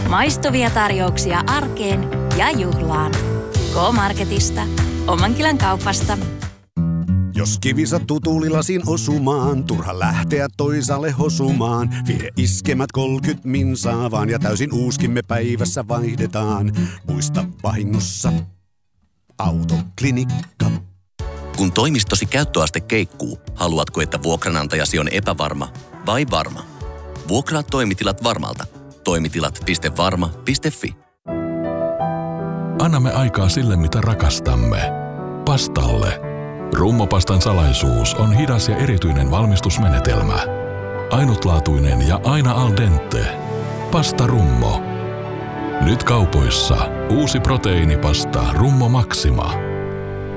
Maistuvia tarjouksia arkeen ja juhlaan. K-Marketista. Omankylän kaupasta. Jos kivi sattuu tuulilasin osumaan, turha lähteä toisaalle hosumaan. Vie iskemät 30 minsaa vaan ja täysin uuskimme päivässä vaihdetaan. Muista vahingossa Autoklinikka. Kun toimistosi käyttöaste keikkuu, haluatko, että vuokranantajasi on epävarma vai varma? Vuokraa toimitilat Varmalta. Toimitilat.varma.fi. Annamme aikaa sille, mitä rakastamme. Pastalle. Rummopastan salaisuus on hidas ja erityinen valmistusmenetelmä. Ainutlaatuinen ja aina al dente. Pasta Rummo. Nyt kaupoissa uusi proteiinipasta Rummo Maxima.